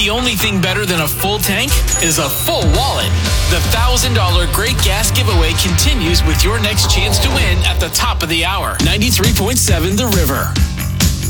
The only thing better than a full tank is a full wallet. The $1,000 Great Gas Giveaway continues with your next chance to win at the top of the hour. 93.7 The River.